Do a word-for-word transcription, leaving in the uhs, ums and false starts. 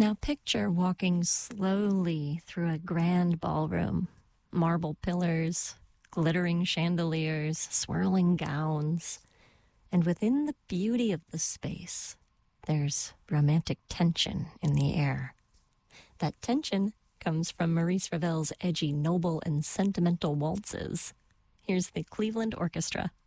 Now picture walking slowly through a grand ballroom. Marble pillars, glittering chandeliers, swirling gowns. And within the beauty of the space, there's romantic tension in the air. That tension comes from Maurice Ravel's edgy, noble, and sentimental waltzes. Here's the Cleveland Orchestra.